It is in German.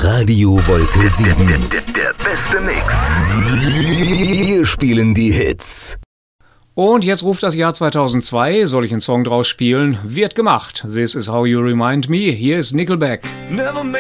Radio Wolke 7. Der beste Mix. Wir spielen die Hits. Und jetzt ruft das Jahr 2002. Soll ich einen Song draus spielen? Wird gemacht. This is how you remind me. Hier ist Nickelback. Never